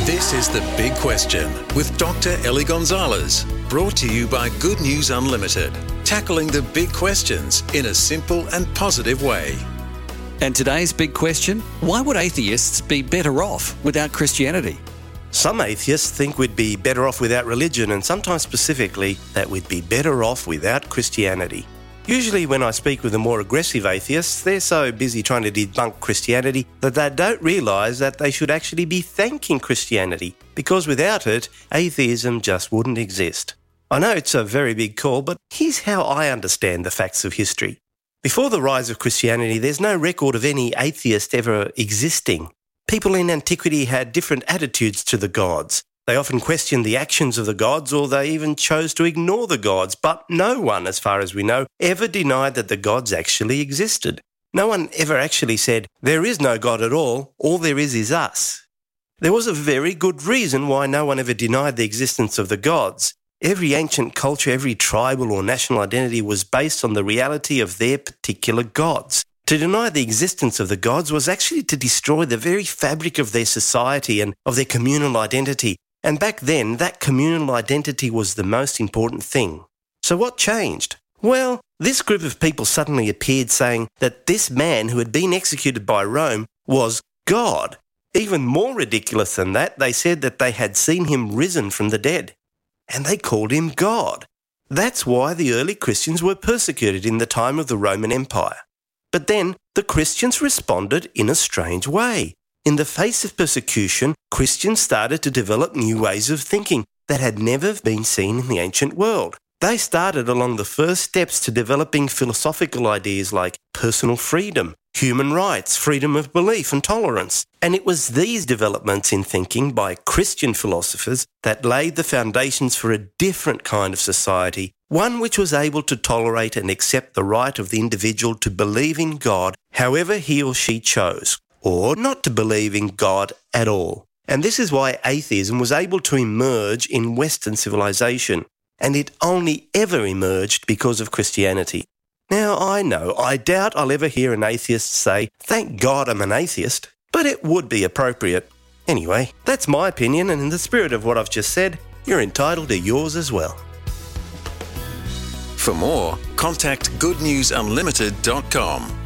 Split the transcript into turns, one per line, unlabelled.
This is The Big Question with Dr. Ellie Gonzalez, brought to you by Good News Unlimited, tackling the big questions in a simple and positive way.
And today's big question, why would atheists be better off without Christianity?
Some atheists think we'd be better off without religion, and sometimes specifically that we'd be better off without Christianity. Usually when I speak with the more aggressive atheists, they're so busy trying to debunk Christianity that they don't realise that they should actually be thanking Christianity, because without it, atheism just wouldn't exist. I know it's a very big call, but here's how I understand the facts of history. Before the rise of Christianity, there's no record of any atheist ever existing. People in antiquity had different attitudes to the gods. They often questioned the actions of the gods, or they even chose to ignore the gods, but no one, as far as we know, ever denied that the gods actually existed. No one ever actually said, there is no God at all there is us. There was a very good reason why no one ever denied the existence of the gods. Every ancient culture, every tribal or national identity was based on the reality of their particular gods. To deny the existence of the gods was actually to destroy the very fabric of their society and of their communal identity. And back then, that communal identity was the most important thing. So what changed? Well, this group of people suddenly appeared saying that this man who had been executed by Rome was God. Even more ridiculous than that, they said that they had seen him risen from the dead. And they called him God. That's why the early Christians were persecuted in the time of the Roman Empire. But then the Christians responded in a strange way. In the face of persecution, Christians started to develop new ways of thinking that had never been seen in the ancient world. They started along the first steps to developing philosophical ideas like personal freedom, human rights, freedom of belief and tolerance. And it was these developments in thinking by Christian philosophers that laid the foundations for a different kind of society, one which was able to tolerate and accept the right of the individual to believe in God however he or she chose, or not to believe in God at all. And this is why atheism was able to emerge in Western civilization, and it only ever emerged because of Christianity. Now, I know, I doubt I'll ever hear an atheist say, "Thank God I'm an atheist," but it would be appropriate. Anyway, that's my opinion, and in the spirit of what I've just said, you're entitled to yours as well.
For more, contact goodnewsunlimited.com.